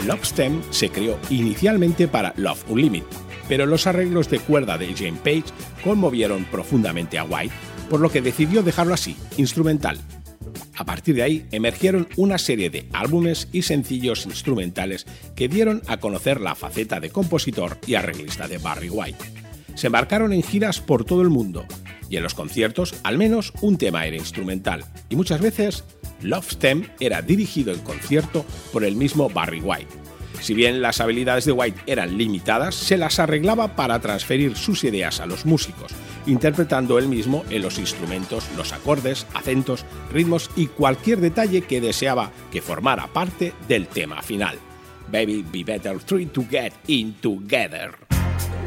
Love Stem se creó inicialmente para Love Unlimited, pero los arreglos de cuerda de Jane Page conmovieron profundamente a White, por lo que decidió dejarlo así, instrumental. A partir de ahí emergieron una serie de álbumes y sencillos instrumentales que dieron a conocer la faceta de compositor y arreglista de Barry White. Se embarcaron en giras por todo el mundo, y en los conciertos al menos un tema era instrumental, y muchas veces Love Stem era dirigido en concierto por el mismo Barry White. Si bien las habilidades de White eran limitadas, se las arreglaba para transferir sus ideas a los músicos, interpretando él mismo en los instrumentos los acordes, acentos, ritmos y cualquier detalle que deseaba que formara parte del tema final. Baby, be better three to get in together.